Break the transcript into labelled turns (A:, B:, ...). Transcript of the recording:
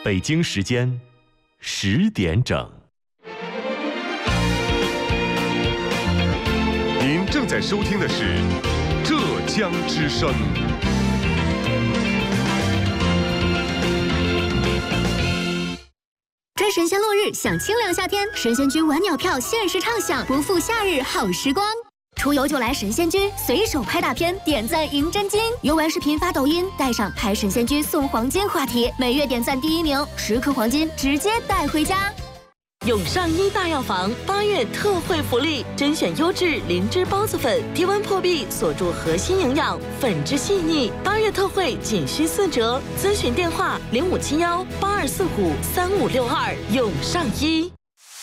A: 北京时间10点整。
B: 您正在收听的是浙江之声。
C: 追神仙落日，享清凉夏天，神仙居晚鸟票限时畅享，不负夏日好时光。出游就来神仙居，随手拍大片，点赞赢真金。游玩视频发抖音，带上拍神仙居送黄金话题，每月点赞第1名，10颗黄金直接带回家。
D: 永上一大药房8月特惠福利，甄选优质灵芝孢子粉，低温破壁，锁住核心营养，粉质细腻。8月特惠仅需4折，咨询电话057182453562，永上一。